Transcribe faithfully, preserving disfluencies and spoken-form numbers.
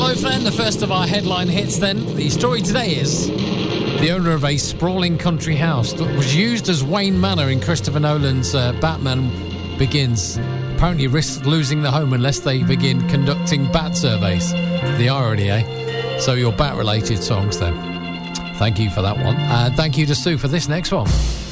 Meatloaf then, the first of our headline hits then. The story today is the owner of a sprawling country house that was used as Wayne Manor in Christopher Nolan's uh, Batman Begins apparently risks losing the home unless they begin conducting bat surveys. The irony, eh? So your bat-related songs then. Thank you for that one. And thank you to Sue for this next one.